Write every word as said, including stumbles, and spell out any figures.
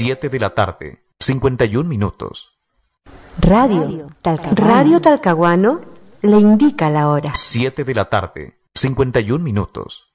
Siete de la tarde, cincuenta y un minutos. Radio Talcahuano. Radio Talcahuano le indica la hora. Siete de la tarde, cincuenta y un minutos.